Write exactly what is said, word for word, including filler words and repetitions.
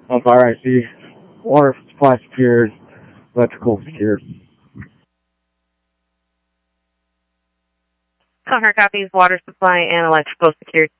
on fire I C. Water supply secured. Electrical secured. Concord copies, water supply and electrical secured.